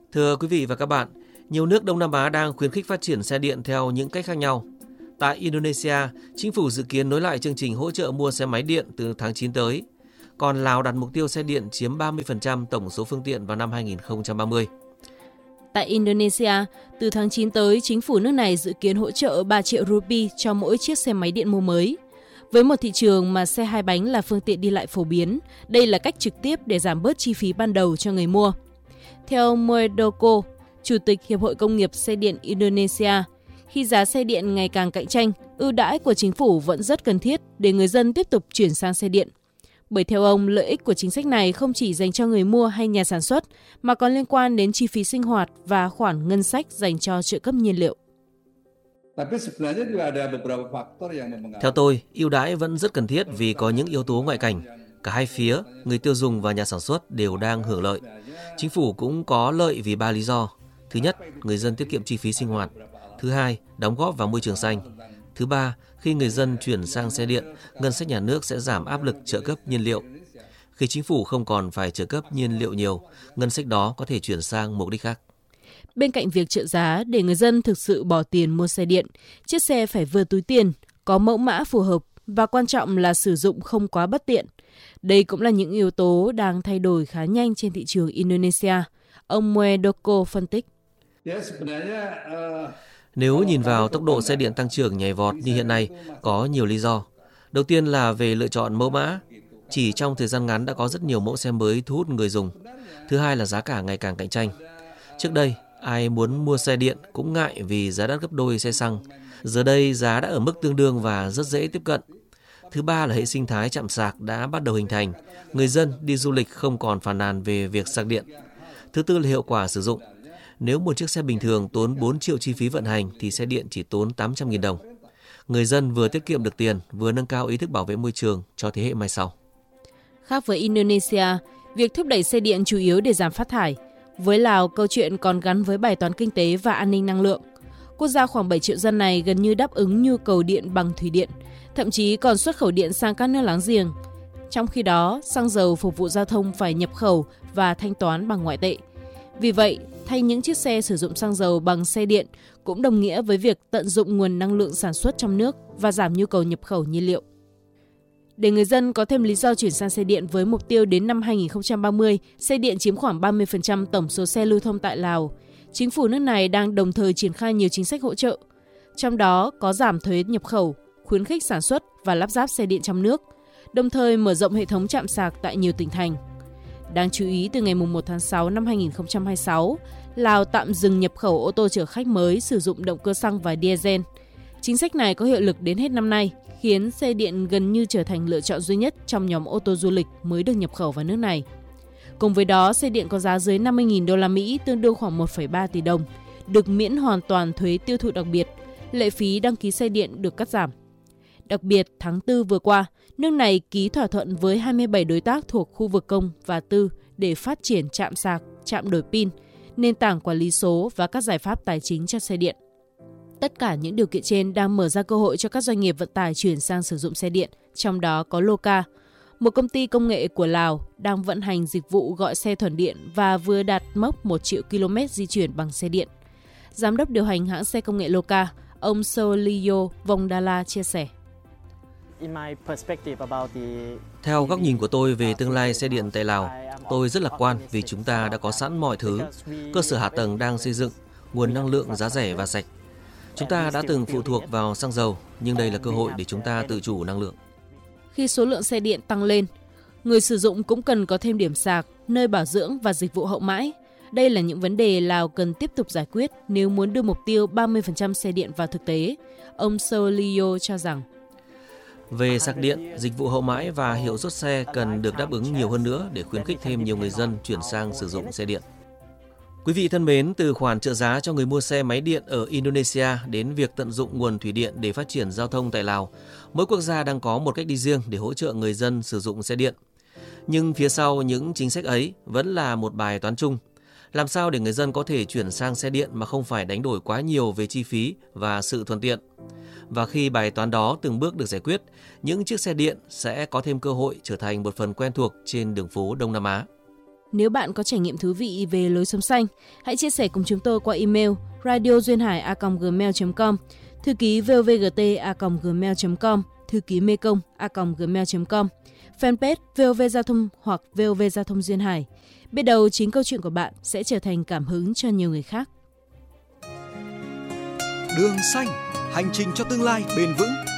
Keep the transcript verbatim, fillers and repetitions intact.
Thưa quý vị và các bạn, nhiều nước Đông Nam Á đang khuyến khích phát triển xe điện theo những cách khác nhau. Tại Indonesia, chính phủ dự kiến nối lại chương trình hỗ trợ mua xe máy điện từ tháng chín tới. Còn Lào đặt mục tiêu xe điện chiếm ba mươi phần trăm tổng số phương tiện vào năm hai nghìn không trăm ba mươi. Tại Indonesia, từ tháng chín tới, chính phủ nước này dự kiến hỗ trợ ba triệu rupee cho mỗi chiếc xe máy điện mua mới. Với một thị trường mà xe hai bánh là phương tiện đi lại phổ biến, đây là cách trực tiếp để giảm bớt chi phí ban đầu cho người mua. Theo Muldoko, Chủ tịch Hiệp hội Công nghiệp Xe điện Indonesia, khi giá xe điện ngày càng cạnh tranh, ưu đãi của chính phủ vẫn rất cần thiết để người dân tiếp tục chuyển sang xe điện. Bởi theo ông, lợi ích của chính sách này không chỉ dành cho người mua hay nhà sản xuất, mà còn liên quan đến chi phí sinh hoạt và khoản ngân sách dành cho trợ cấp nhiên liệu. Theo tôi, ưu đãi vẫn rất cần thiết vì có những yếu tố ngoại cảnh. Cả hai phía, người tiêu dùng và nhà sản xuất đều đang hưởng lợi. Chính phủ cũng có lợi vì ba lý do. Thứ nhất, người dân tiết kiệm chi phí sinh hoạt. Thứ hai, đóng góp vào môi trường xanh. Thứ ba, khi người dân chuyển sang xe điện, ngân sách nhà nước sẽ giảm áp lực trợ cấp nhiên liệu. Khi chính phủ không còn phải trợ cấp nhiên liệu nhiều, ngân sách đó có thể chuyển sang mục đích khác. Bên cạnh việc trợ giá để người dân thực sự bỏ tiền mua xe điện, chiếc xe phải vừa túi tiền, có mẫu mã phù hợp và quan trọng là sử dụng không quá bất tiện. Đây cũng là những yếu tố đang thay đổi khá nhanh trên thị trường Indonesia. Ông Muldoko phân tích. Nếu nhìn vào tốc độ xe điện tăng trưởng nhảy vọt như hiện nay, có nhiều lý do. Đầu tiên là về lựa chọn mẫu mã. Chỉ trong thời gian ngắn đã có rất nhiều mẫu xe mới thu hút người dùng. Thứ hai là giá cả ngày càng cạnh tranh. Trước đây, ai muốn mua xe điện cũng ngại vì giá đắt gấp đôi xe xăng. Giờ đây, giá đã ở mức tương đương và rất dễ tiếp cận. Thứ ba là hệ sinh thái trạm sạc đã bắt đầu hình thành. Người dân đi du lịch không còn phàn nàn về việc sạc điện. Thứ tư là hiệu quả sử dụng. Nếu một chiếc xe bình thường tốn bốn triệu chi phí vận hành thì xe điện chỉ tốn tám trăm nghìn đồng. Người dân vừa tiết kiệm được tiền, vừa nâng cao ý thức bảo vệ môi trường cho thế hệ mai sau. Khác với Indonesia, việc thúc đẩy xe điện chủ yếu để giảm phát thải. Với Lào, câu chuyện còn gắn với bài toán kinh tế và an ninh năng lượng. Quốc gia khoảng bảy triệu dân này gần như đáp ứng nhu cầu điện bằng thủy điện, thậm chí còn xuất khẩu điện sang các nước láng giềng. Trong khi đó, xăng dầu phục vụ giao thông phải nhập khẩu và thanh toán bằng ngoại tệ. Vì vậy, thay những chiếc xe sử dụng xăng dầu bằng xe điện cũng đồng nghĩa với việc tận dụng nguồn năng lượng sản xuất trong nước và giảm nhu cầu nhập khẩu nhiên liệu. Để người dân có thêm lý do chuyển sang xe điện với mục tiêu đến năm hai nghìn không trăm ba mươi, xe điện chiếm khoảng ba mươi phần trăm tổng số xe lưu thông tại Lào, chính phủ nước này đang đồng thời triển khai nhiều chính sách hỗ trợ. Trong đó có giảm thuế nhập khẩu, khuyến khích sản xuất và lắp ráp xe điện trong nước, đồng thời mở rộng hệ thống trạm sạc tại nhiều tỉnh thành. Đáng chú ý, từ ngày mùng một tháng sáu năm hai nghìn không trăm hai mươi sáu, Lào tạm dừng nhập khẩu ô tô chở khách mới sử dụng động cơ xăng và diesel. Chính sách này có hiệu lực đến hết năm nay, khiến xe điện gần như trở thành lựa chọn duy nhất trong nhóm ô tô du lịch mới được nhập khẩu vào nước này. Cùng với đó, xe điện có giá dưới năm mươi nghìn đô la Mỹ, tương đương khoảng một phẩy ba tỷ đồng, được miễn hoàn toàn thuế tiêu thụ đặc biệt, lệ phí đăng ký xe điện được cắt giảm. Đặc biệt, tháng tư vừa qua, nước này ký thỏa thuận với hai mươi bảy đối tác thuộc khu vực công và tư để phát triển trạm sạc, trạm đổi pin, nền tảng quản lý số và các giải pháp tài chính cho xe điện. Tất cả những điều kiện trên đang mở ra cơ hội cho các doanh nghiệp vận tải chuyển sang sử dụng xe điện, trong đó có Loka, một công ty công nghệ của Lào đang vận hành dịch vụ gọi xe thuần điện và vừa đạt mốc một triệu ki lô mét di chuyển bằng xe điện. Giám đốc điều hành hãng xe công nghệ Loka, ông Soliyo Vongdala chia sẻ. Theo góc nhìn của tôi về tương lai xe điện tại Lào, tôi rất lạc quan vì chúng ta đã có sẵn mọi thứ, cơ sở hạ tầng đang xây dựng, nguồn năng lượng giá rẻ và sạch. Chúng ta đã từng phụ thuộc vào xăng dầu, nhưng đây là cơ hội để chúng ta tự chủ năng lượng. Khi số lượng xe điện tăng lên, người sử dụng cũng cần có thêm điểm sạc, nơi bảo dưỡng và dịch vụ hậu mãi. Đây là những vấn đề Lào cần tiếp tục giải quyết nếu muốn đưa mục tiêu ba mươi phần trăm xe điện vào thực tế. Ông Soliyo cho rằng, về sạc điện, dịch vụ hậu mãi và hiệu suất xe cần được đáp ứng nhiều hơn nữa để khuyến khích thêm nhiều người dân chuyển sang sử dụng xe điện. Quý vị thân mến, từ khoản trợ giá cho người mua xe máy điện ở Indonesia đến việc tận dụng nguồn thủy điện để phát triển giao thông tại Lào, mỗi quốc gia đang có một cách đi riêng để hỗ trợ người dân sử dụng xe điện. Nhưng phía sau những chính sách ấy vẫn là một bài toán chung. Làm sao để người dân có thể chuyển sang xe điện mà không phải đánh đổi quá nhiều về chi phí và sự thuận tiện? Và khi bài toán đó từng bước được giải quyết, những chiếc xe điện sẽ có thêm cơ hội trở thành một phần quen thuộc trên đường phố Đông Nam Á. Nếu bạn có trải nghiệm thú vị về lối sống xanh, hãy chia sẻ cùng chúng tôi qua email radio duyên hải a còng gmail chấm com, thư ký vovgt a còng gmail chấm com, thư ký mekong a còng gmail chấm com, fanpage vê o vê Giao thông hoặc vê o vê Giao thông Duyên Hải. Biết đâu chính câu chuyện của bạn sẽ trở thành cảm hứng cho nhiều người khác. Đường xanh, hành trình cho tương lai bền vững.